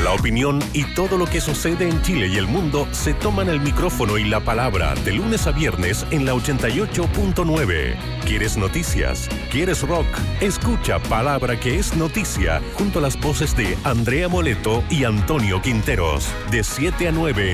La opinión y todo lo que sucede en Chile y el mundo se toman el micrófono y la palabra de lunes a viernes en la 88.9. ¿Quieres noticias? ¿Quieres rock? Escucha Palabra que es noticia junto a las voces de Andrea Moleto y Antonio Quinteros de 7 a 9